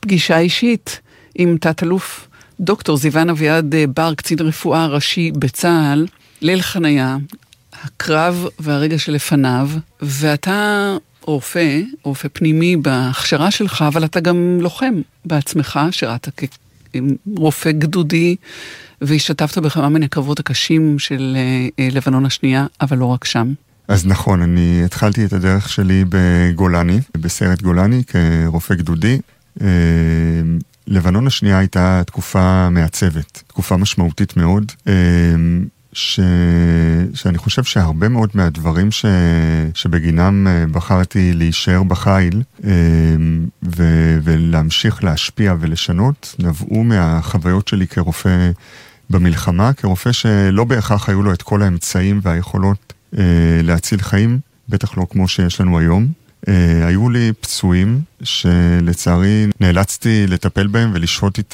פגישה אישית עם תת-אלוף דוקטור זיוון אביעד בר, קצין רפואה ראשי בצה"ל, ליל חניה, הקרב והרגע שלפניו, ואתה רופא פנימי בהכשרה שלך, אבל אתה גם לוחם בעצמך, שירת כרופא גדודי, והשתתפת בכמה מן הקרבות הקשים של לבנון השנייה, אבל לא רק שם. אז נכון, אני התחלתי את הדרך שלי בגולני, בסיירת גולני, כרופא גדודי. לבנון השנייה הייתה תקופה מעצבת, תקופה משמעותית מאוד, שאני חושב שהרבה מאוד מהדברים שבגינם בחרתי להישאר בחיל ולהמשיך להשפיע ולשנות, נבעו מהחוויות שלי כרופא במלחמה, כרופא שלא בהכרח היו לו את כל האמצעים והיכולות להציל חיים, בטח לא כמו שיש לנו היום. היו לי פצועים שלצערי נאלצתי לטפל בהם ולשהות